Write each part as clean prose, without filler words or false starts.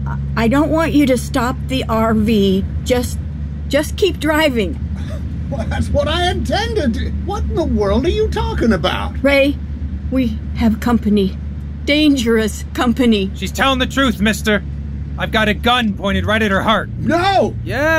I don't want you to stop the RV. Just keep driving. Well, that's what I intended. What in the world are you talking about? Ray, we have company. Dangerous company. She's telling the truth, mister. I've got a gun pointed right at her heart. No!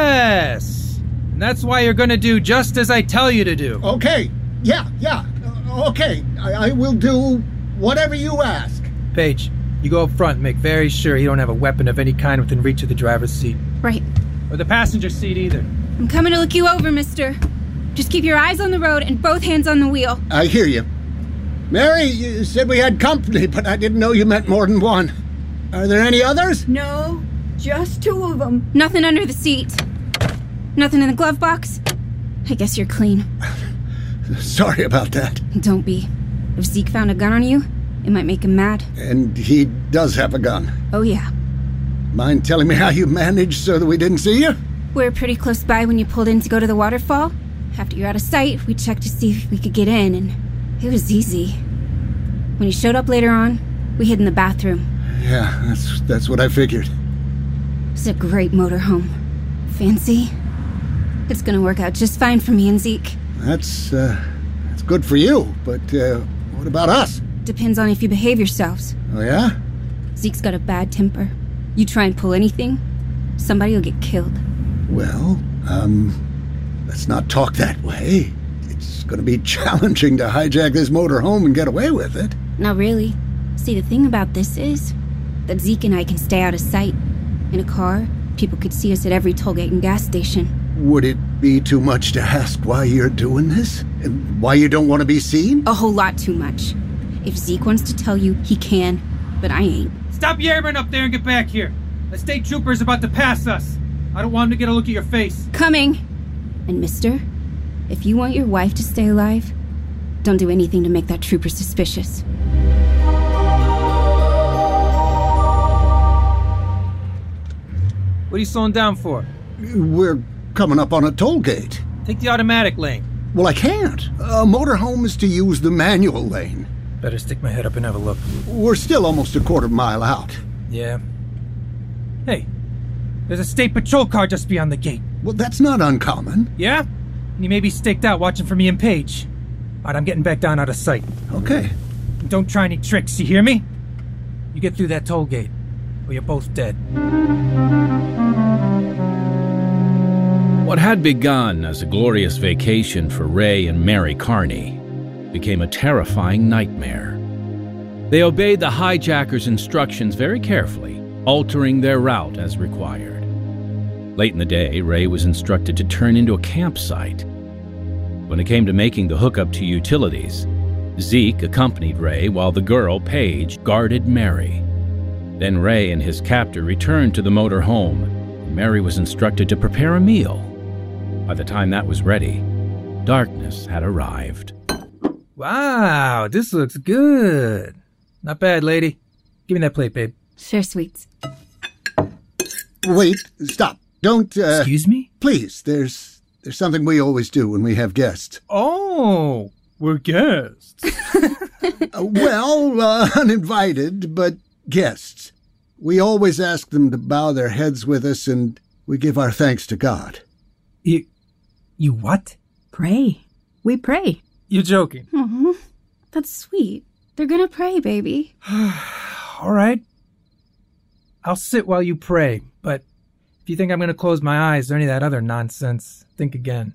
Yes! And that's why you're gonna do just as I tell you to do. Okay. Yeah. Okay. I will do whatever you ask. Paige, you go up front and make very sure you don't have a weapon of any kind within reach of the driver's seat. Right. Or the passenger seat either. I'm coming to look you over, mister. Just keep your eyes on the road and both hands on the wheel. I hear you. Mary, you said we had company, but I didn't know you meant more than one. Are there any others? No, just 2 of them. Nothing under the seat. Nothing in the glove box. I guess you're clean. Sorry about that. Don't be. If Zeke found a gun on you, it might make him mad. And he does have a gun. Oh, yeah. Mind telling me how you managed so that we didn't see you? We were pretty close by when you pulled in to go to the waterfall. After you're out of sight, we checked to see if we could get in, and it was easy. When you showed up later on, we hid in the bathroom. Yeah, that's what I figured. It's a great motorhome. Fancy. It's gonna work out just fine for me and Zeke. That's good for you, but what about us? Depends on if you behave yourselves. Oh, yeah? Zeke's got a bad temper. You try and pull anything, somebody will get killed. Well, let's not talk that way. It's gonna be challenging to hijack this motorhome and get away with it. Not really. See, the thing about this is that Zeke and I can stay out of sight. In a car, people could see us at every tollgate and gas station. Would it be too much to ask why you're doing this? And why you don't want to be seen? A whole lot too much. If Zeke wants to tell you, he can, but I ain't. Stop yammering up there and get back here. The state trooper's about to pass us. I don't want him to get a look at your face. Coming. And mister, if you want your wife to stay alive, don't do anything to make that trooper suspicious. What are you slowing down for? We're coming up on a toll gate. Take the automatic lane. Well, I can't. A motorhome is to use the manual lane. Better stick my head up and have a look. We're still almost a quarter mile out. Yeah. Hey, there's a state patrol car just beyond the gate. Well, that's not uncommon. Yeah? And he may be staked out watching for me and Paige. Alright, I'm getting back down out of sight. Okay. And don't try any tricks, you hear me? You get through that toll gate, or you're both dead. What had begun as a glorious vacation for Ray and Mary Carney became a terrifying nightmare. They obeyed the hijackers' instructions very carefully, altering their route as required. Late in the day, Ray was instructed to turn into a campsite. When it came to making the hookup to utilities, Zeke accompanied Ray while the girl, Paige, guarded Mary. Then Ray and his captor returned to the motor home, and Mary was instructed to prepare a meal. By the time that was ready, darkness had arrived. Wow, this looks good. Not bad, lady. Give me that plate, babe. Sure, sweets. Wait, stop. Don't, Excuse me? Please, there's something we always do when we have guests. Oh, we're guests. Uninvited, but guests. We always ask them to bow their heads with us, and we give our thanks to God. You what? Pray. We pray. You're joking. Mm-hmm. That's sweet. They're gonna pray, baby. All right. I'll sit while you pray, but if you think I'm gonna close my eyes or any of that other nonsense, think again.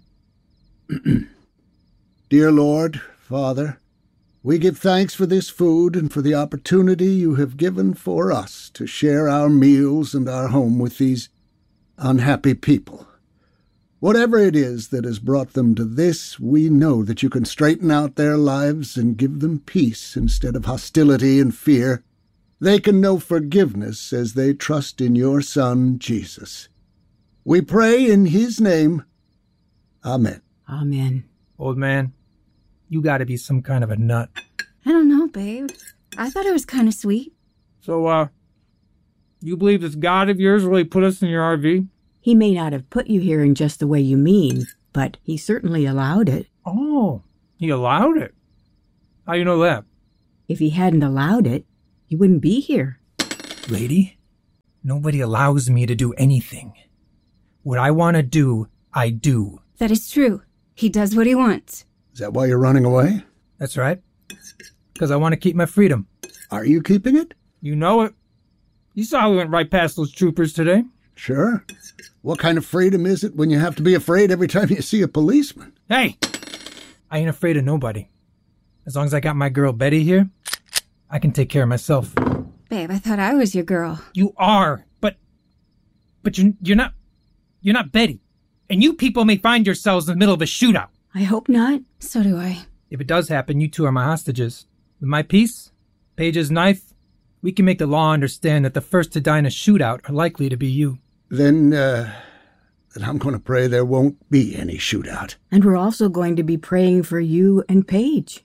Dear Lord, Father, we give thanks for this food and for the opportunity you have given for us to share our meals and our home with these unhappy people. Whatever it is that has brought them to this, we know that you can straighten out their lives and give them peace instead of hostility and fear. They can know forgiveness as they trust in your Son, Jesus. We pray in his name. Amen. Amen. Old man, you gotta be some kind of a nut. I don't know, babe. I thought it was kind of sweet. So, you believe this God of yours really put us in your RV? He may not have put you here in just the way you mean, but he certainly allowed it. Oh, he allowed it? How do you know that? If he hadn't allowed it, you wouldn't be here. Lady, Nobody allows me to do anything. What I want to do, I do. That is true. He does what he wants. Is that why you're running away? That's right. Because I want to keep my freedom. Are you keeping it? You know it. You saw we went right past those troopers today. Sure. What kind of freedom is it when you have to be afraid every time you see a policeman? Hey! I ain't afraid of nobody. As long as I got my girl Betty here, I can take care of myself. Babe, I thought I was your girl. You are, but you're not Betty. And you people may find yourselves in the middle of a shootout. I hope not. So do I. If it does happen, you two are my hostages. With my piece, Paige's knife, we can make the law understand that the first to die in a shootout are likely to be you. Then I'm going to pray there won't be any shootout. And we're also going to be praying for you and Paige.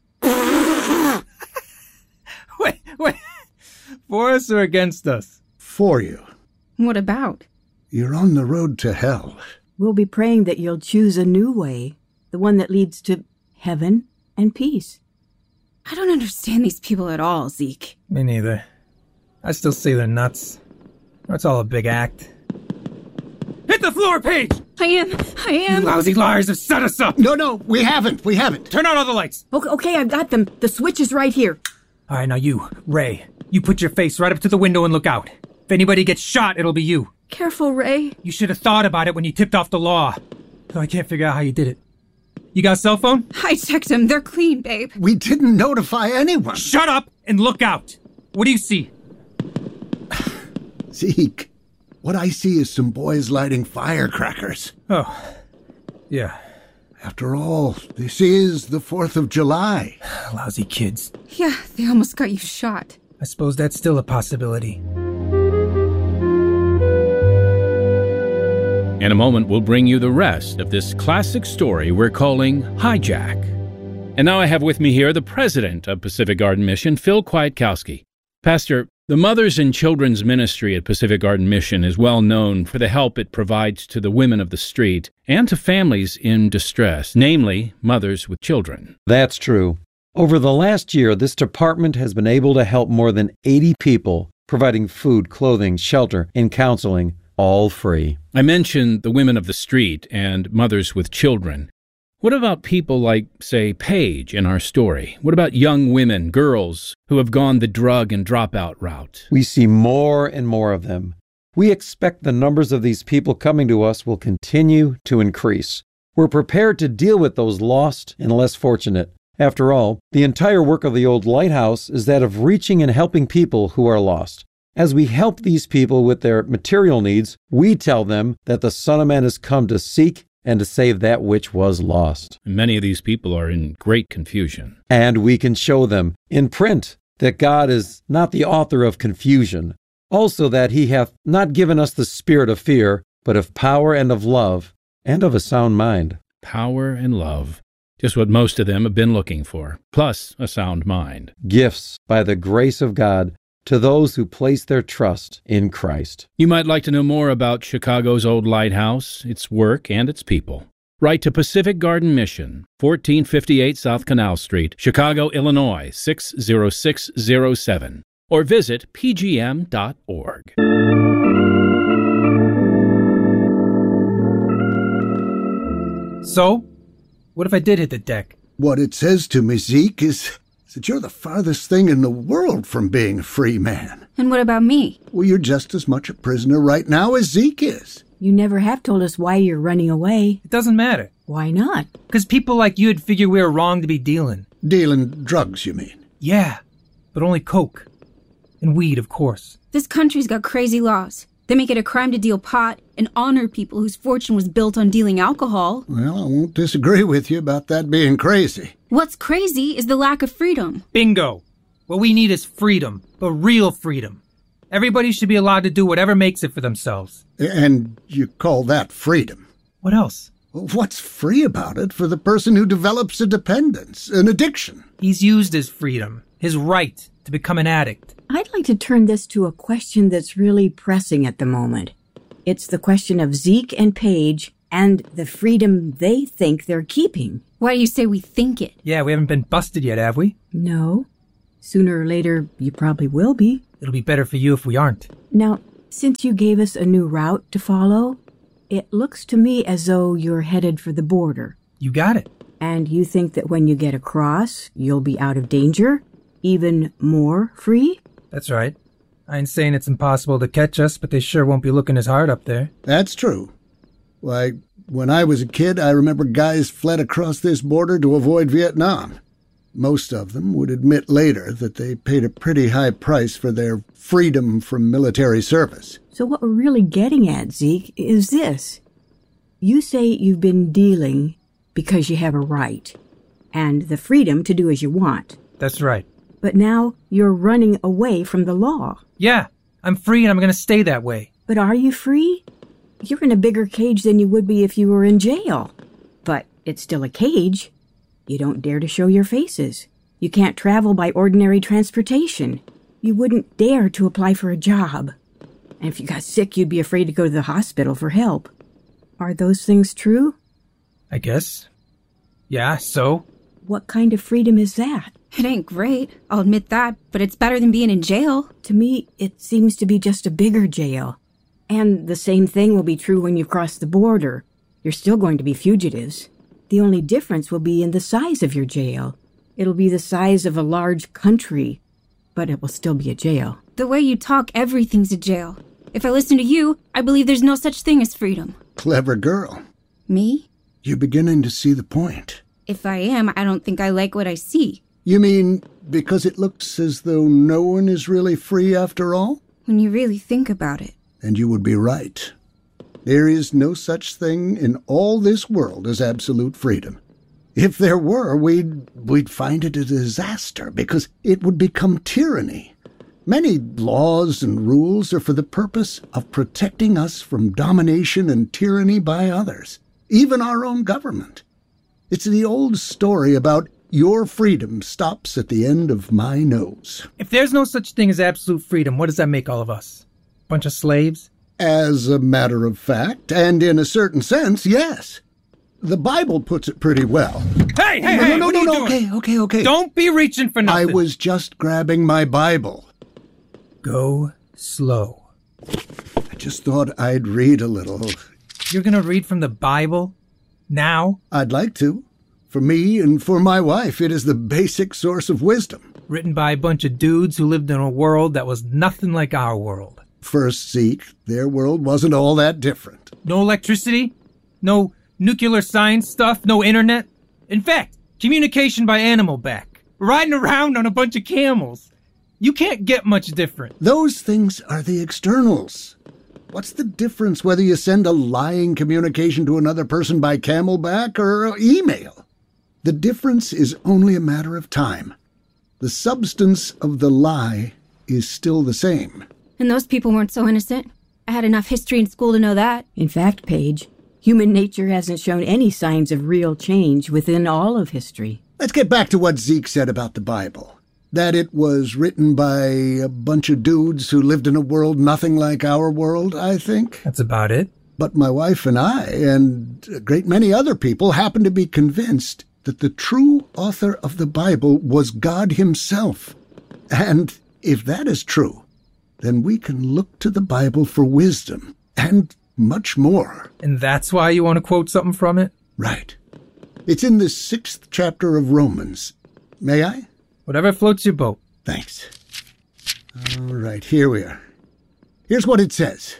Wait. For us or against us? For you. What about? You're on the road to hell. We'll be praying that you'll choose a new way, the one that leads to heaven and peace. I don't understand these people at all, Zeke. Me neither. I still say they're nuts. It's all a big act. Hit the floor, Paige! I am. You lousy liars have set us up! No, we haven't. Turn on all the lights! Okay, I've got them. The switch is right here. All right, now you, Ray, you put your face right up to the window and look out. If anybody gets shot, it'll be you. Careful, Ray. You should have thought about it when you tipped off the law. Though I can't figure out how you did it. You got a cell phone? I checked them. They're clean, babe. We didn't notify anyone. Shut up and look out. What do you see? Zeke, what I see is some boys lighting firecrackers. Oh, yeah. After all, this is the 4th of July. Lousy kids. Yeah, they almost got you shot. I suppose that's still a possibility. In a moment, we'll bring you the rest of this classic story we're calling Hijack. And now I have with me here the president of Pacific Garden Mission, Phil Kwiatkowski. Pastor, the Mothers and Children's Ministry at Pacific Garden Mission is well known for the help it provides to the women of the street and to families in distress, namely mothers with children. That's true. Over the last year, this department has been able to help more than 80 people, providing food, clothing, shelter, and counseling, all free. I mentioned the women of the street and mothers with children. What about people like, say, Paige in our story? What about young women, girls, who have gone the drug and dropout route? We see more and more of them. We expect the numbers of these people coming to us will continue to increase. We're prepared to deal with those lost and less fortunate. After all, the entire work of the old lighthouse is that of reaching and helping people who are lost. As we help these people with their material needs, we tell them that the Son of Man has come to seek and to save that which was lost. Many of these people are in great confusion. And we can show them in print that God is not the author of confusion. Also that he hath not given us the spirit of fear, but of power and of love and of a sound mind. Power and love. Just what most of them have been looking for, plus a sound mind. Gifts by the grace of God to those who place their trust in Christ. You might like to know more about Chicago's Old Lighthouse, its work, and its people. Write to Pacific Garden Mission, 1458 South Canal Street, Chicago, Illinois, 60607, or visit pgm.org. So, what if I did hit the deck? What it says to me, Zeke, is that you're the farthest thing in the world from being a free man. And what about me? Well, you're just as much a prisoner right now as Zeke is. You never have told us why you're running away. It doesn't matter. Why not? Because people like you'd figure we were wrong to be dealing. Dealing drugs, you mean? Yeah, but only coke. And weed, of course. This country's got crazy laws. They make it a crime to deal pot and honor people whose fortune was built on dealing alcohol. Well, I won't disagree with you about that being crazy. What's crazy is the lack of freedom. Bingo. What we need is freedom, but real freedom. Everybody should be allowed to do whatever makes it for themselves. And you call that freedom? What else? What's free about it for the person who develops a dependence, an addiction? He's used his freedom, his right to become an addict. I'd like to turn this to a question that's really pressing at the moment. It's the question of Zeke and Paige and the freedom they think they're keeping. Why do you say we think it? Yeah, we haven't been busted yet, have we? No. Sooner or later, you probably will be. It'll be better for you if we aren't. Now, Since you gave us a new route to follow, it looks to me as though you're headed for the border. You got it. And you think that when you get across, you'll be out of danger? Even more free? That's right. I ain't saying it's impossible to catch us, but they sure won't be looking as hard up there. That's true. Why, when I was a kid, I remember guys fled across this border to avoid Vietnam. Most of them would admit later that they paid a pretty high price for their freedom from military service. So what we're really getting at, Zeke, is this. You say you've been dealing because you have a right, and the freedom to do as you want. That's right. But now you're running away from the law. Yeah, I'm free and I'm going to stay that way. But are you free? You're in a bigger cage than you would be if you were in jail. But it's still a cage. You don't dare to show your faces. You can't travel by ordinary transportation. You wouldn't dare to apply for a job. And if you got sick, you'd be afraid to go to the hospital for help. Are those things true? I guess. Yeah, so? What kind of freedom is that? It ain't great, I'll admit that, but it's better than being in jail. To me, it seems to be just a bigger jail. And the same thing will be true when you cross the border. You're still going to be fugitives. The only difference will be in the size of your jail. It'll be the size of a large country, but it will still be a jail. The way you talk, everything's a jail. If I listen to you, I believe there's no such thing as freedom. Clever girl. Me? You're beginning to see the point. If I am, I don't think I like what I see. You mean because it looks as though no one is really free after all? When you really think about it. And you would be right. There is no such thing in all this world as absolute freedom. If there were, we'd find it a disaster because it would become tyranny. Many laws and rules are for the purpose of protecting us from domination and tyranny by others, even our own government. It's the old story about your freedom stops at the end of my nose. If there's no such thing as absolute freedom, what does that make all of us? Bunch of slaves? As a matter of fact, and in a certain sense, yes. The Bible puts it pretty well. Hey, No, what are you doing? Okay. Don't be reaching for nothing. I was just grabbing my Bible. Go slow. I just thought I'd read a little. You're gonna read from the Bible? Now? I'd like to. For me and for my wife, it is the basic source of wisdom. Written by a bunch of dudes who lived in a world that was nothing like our world. First, Zeke, their world wasn't all that different. No electricity? No nuclear science stuff? No internet? In fact, communication by animal back. Riding around on a bunch of camels. You can't get much different. Those things are the externals. What's the difference whether you send a lying communication to another person by camelback or email? The difference is only a matter of time. The substance of the lie is still the same. And those people weren't so innocent. I had enough history in school to know that. In fact, Paige, human nature hasn't shown any signs of real change within all of history. Let's get back to what Zeke said about the Bible. That it was written by a bunch of dudes who lived in a world nothing like our world, I think. That's about it. But my wife and I, and a great many other people, happen to be convinced that the true author of the Bible was God himself. And if that is true, then we can look to the Bible for wisdom and much more. And that's why you want to quote something from it? Right. It's in the 6th chapter of Romans. May I? Whatever floats your boat. Thanks. All right, here we are. Here's what it says.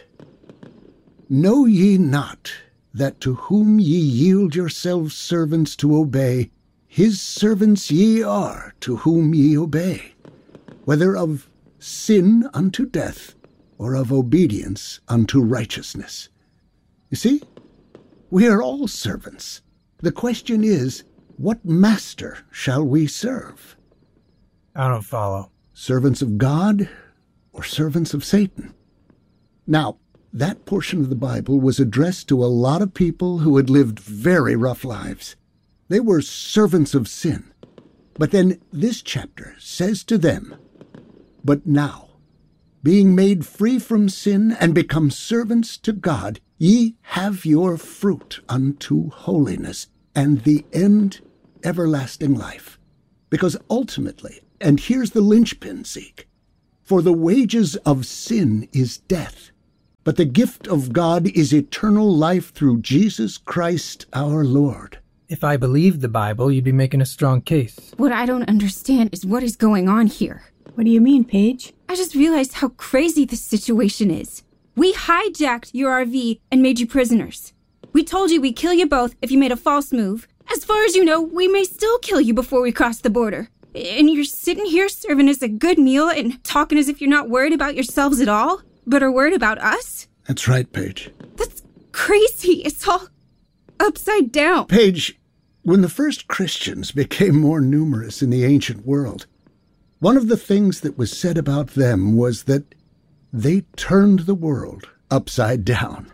Know ye not that to whom ye yield yourselves servants to obey, his servants ye are to whom ye obey, whether of sin unto death or of obedience unto righteousness. You see, we are all servants. The question is, what master shall we serve? I don't follow. Servants of God or servants of Satan? Now, that portion of the Bible was addressed to a lot of people who had lived very rough lives. They were servants of sin. But then this chapter says to them, but now, being made free from sin and become servants to God, ye have your fruit unto holiness, and the end everlasting life. Because ultimately, and here's the linchpin, Zeke, for the wages of sin is death, But the gift of God is eternal life through Jesus Christ our Lord. If I believed the Bible, you'd be making a strong case. What I don't understand is what is going on here. What do you mean, Paige? I just realized how crazy this situation is. We hijacked your RV and made you prisoners. We told you we'd kill you both if you made a false move. As far as you know, we may still kill you before we cross the border. And you're sitting here serving us a good meal and talking as if you're not worried about yourselves at all, but are worried about us? That's right, Paige. That's crazy. It's all upside down. Paige, when the first Christians became more numerous in the ancient world, one of the things that was said about them was that they turned the world upside down.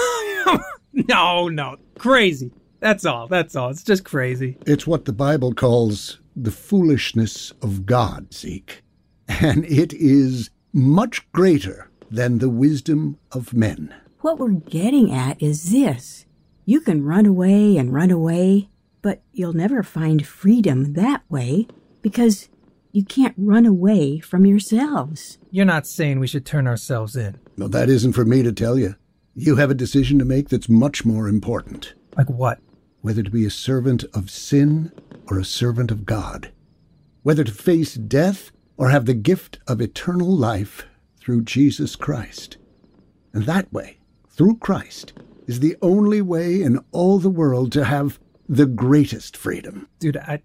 No. Crazy. That's all. It's just crazy. It's what the Bible calls the foolishness of God, Zeke. And it is much greater than the wisdom of men. What we're getting at is this. You can run away, but you'll never find freedom that way because you can't run away from yourselves. You're not saying we should turn ourselves in. No, that isn't for me to tell you. You have a decision to make that's much more important. Like what? Whether to be a servant of sin or a servant of God. Whether to face death or have the gift of eternal life through Jesus Christ. And that way, through Christ, is the only way in all the world to have the greatest freedom. Dude, I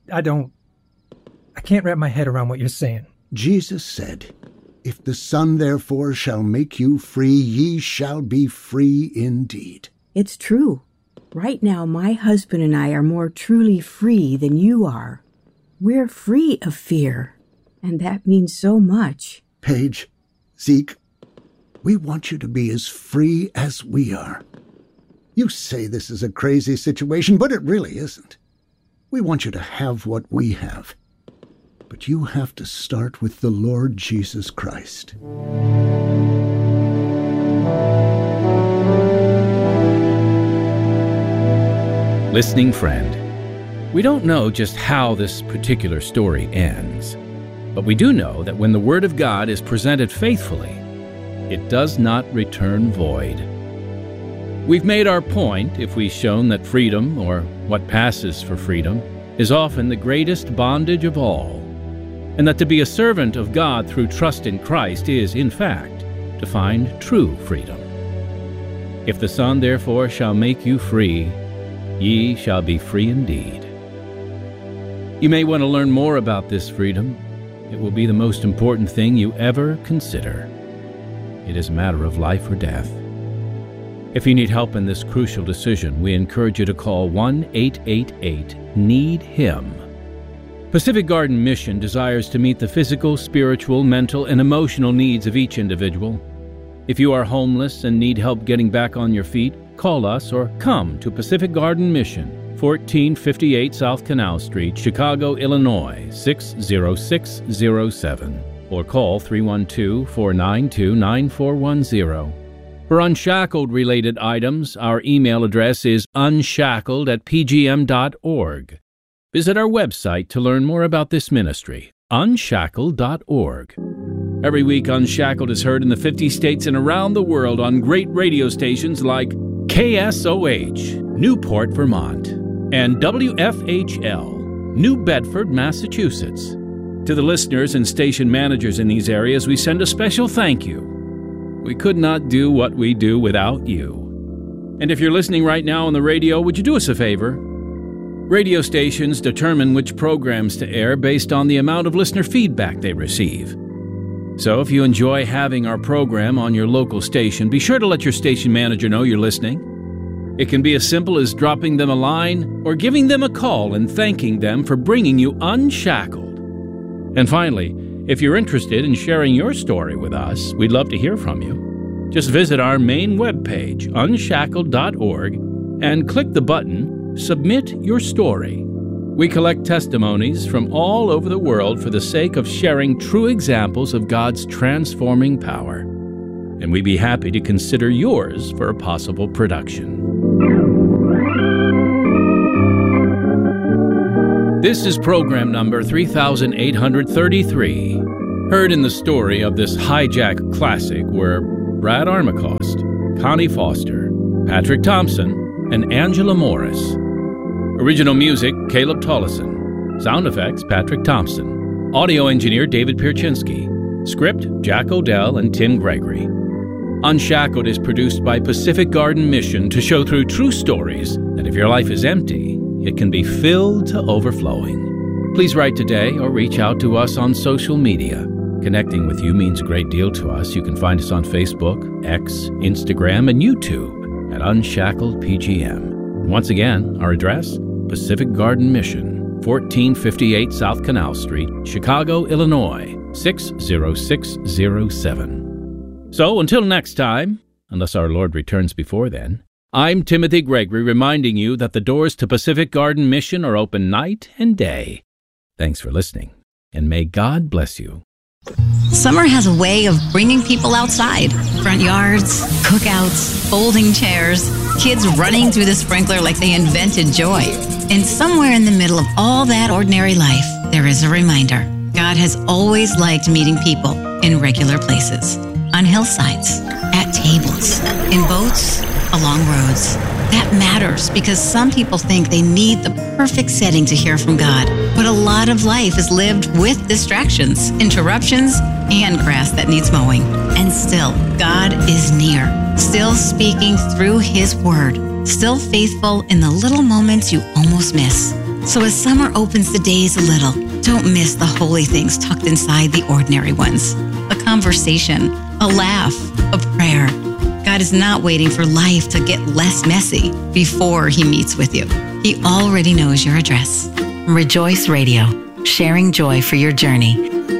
can't wrap my head around what you're saying. Jesus said, "If the Son therefore shall make you free, ye shall be free indeed." It's true. Right now, my husband and I are more truly free than you are. We're free of fear, and that means so much. Paige, Zeke, we want you to be as free as we are. You say this is a crazy situation, but it really isn't. We want you to have what we have. But you have to start with the Lord Jesus Christ. Listening friend, we don't know just how this particular story ends, but we do know that when the Word of God is presented faithfully, it does not return void. We've made our point if we've shown that freedom, or what passes for freedom, is often the greatest bondage of all, and that to be a servant of God through trust in Christ is, in fact, to find true freedom. If the Son therefore shall make you free, ye shall be free indeed. You may want to learn more about this freedom. It will be the most important thing you ever consider. It is a matter of life or death. If you need help in this crucial decision, we encourage you to call 1-888-NEED-HIM. Pacific Garden Mission desires to meet the physical, spiritual, mental, and emotional needs of each individual. If you are homeless and need help getting back on your feet, call us or come to Pacific Garden Mission, 1458 South Canal Street, Chicago, Illinois, 60607, or call 312-492-9410. For Unshackled-related items, our email address is unshackled@pgm.org. Visit our website to learn more about this ministry, unshackled.org. Every week, Unshackled is heard in the 50 states and around the world on great radio stations like KSOH, Newport, Vermont, and WFHL, New Bedford, Massachusetts. To the listeners and station managers in these areas, we send a special thank you. We could not do what we do without you. And if you're listening right now on the radio, would you do us a favor? Radio stations determine which programs to air based on the amount of listener feedback they receive. So if you enjoy having our program on your local station, be sure to let your station manager know you're listening. It can be as simple as dropping them a line or giving them a call and thanking them for bringing you Unshackled. And finally, if you're interested in sharing your story with us, we'd love to hear from you. Just visit our main webpage, unshackled.org, and click the button, Submit Your Story. We collect testimonies from all over the world for the sake of sharing true examples of God's transforming power. And we'd be happy to consider yours for a possible production. This is program number 3833. Heard in the story of this hijack classic where Brad Armacost, Connie Foster, Patrick Thompson, and Angela Morris. Original music, Caleb Tollison. Sound effects, Patrick Thompson. Audio engineer, David Pierczynski. Script, Jack Odell and Tim Gregory. Unshackled is produced by Pacific Garden Mission to show through true stories that if your life is empty, it can be filled to overflowing. Please write today or reach out to us on social media. Connecting with you means a great deal to us. You can find us on Facebook, X, Instagram, and YouTube at Unshackled PGM. Once again, our address, Pacific Garden Mission, 1458 South Canal Street, Chicago, Illinois, 60607. So until next time, unless our Lord returns before then, I'm Timothy Gregory reminding you that the doors to Pacific Garden Mission are open night and day. Thanks for listening, and may God bless you. Summer has a way of bringing people outside. Front yards, cookouts, folding chairs, kids running through the sprinkler like they invented joy. And somewhere in the middle of all that ordinary life, there is a reminder. God has always liked meeting people in regular places. On hillsides, at tables, in boats, along roads. That matters because some people think they need the perfect setting to hear from God. But a lot of life is lived with distractions, interruptions, and grass that needs mowing. And still, God is near, still speaking through His Word, still faithful in the little moments you almost miss. So as summer opens the days a little, don't miss the holy things tucked inside the ordinary ones. A conversation, a laugh, a prayer. God is not waiting for life to get less messy before He meets with you. He already knows your address. Rejoice Radio, sharing joy for your journey.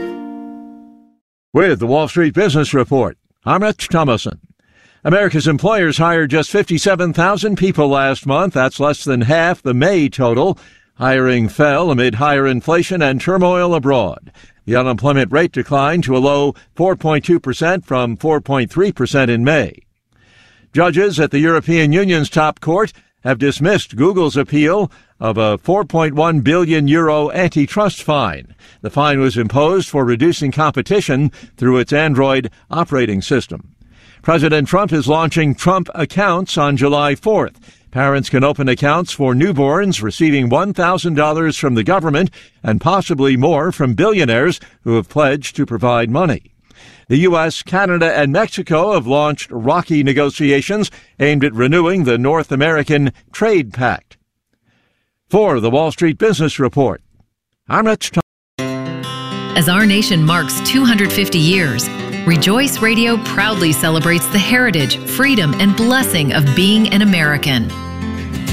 With the Wall Street Business Report, I'm Rich Thomason. America's employers hired just 57,000 people last month. That's less than half the May total. Hiring fell amid higher inflation and turmoil abroad. The unemployment rate declined to a low 4.2% from 4.3% in May. Judges at the European Union's top court have dismissed Google's appeal of a 4.1 billion euro antitrust fine. The fine was imposed for reducing competition through its Android operating system. President Trump is launching Trump Accounts on July 4th. Parents can open accounts for newborns, receiving $1,000 from the government and possibly more from billionaires who have pledged to provide money. The U.S., Canada, and Mexico have launched rocky negotiations aimed at renewing the North American Trade Pact. For the Wall Street Business Report, I'm Rich Thompson. As our nation marks 250 years, Rejoice Radio proudly celebrates the heritage, freedom, and blessing of being an American.